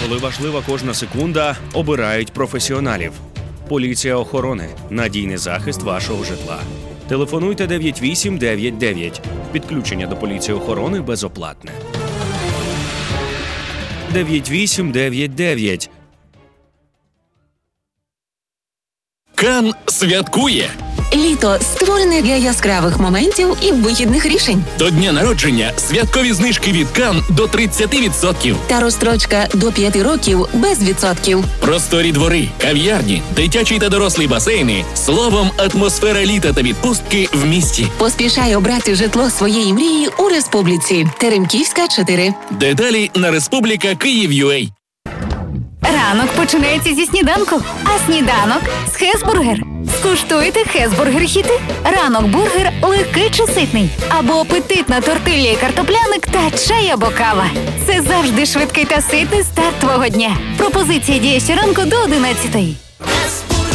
Коли важлива кожна секунда, обирають професіоналів. Поліція охорони – надійний захист вашого житла. Телефонуйте 9899. Підключення до поліції охорони безоплатне. 9899. Кан святкує! Літо створене для яскравих моментів і вигідних рішень. До дня народження святкові знижки від Кан до 30%. Та розстрочка до 5 років без відсотків. Просторі двори, кав'ярні, дитячі та дорослі басейни. Словом, атмосфера літа та відпустки в місті. Поспішай обрати житло своєї мрії у Республіці. Теремківська, 4. Деталі на Республіка Київ.UA. Ранок починається зі сніданку, а сніданок – з Хесбургер. Скуштуйте Хесбургер-хіти. Ранок-бургер легкий чи ситний. Або апетитна тортилья і картопляник та чай або кава. Це завжди швидкий та ситний старт твого дня. Пропозиція діє щоранку до 11:00.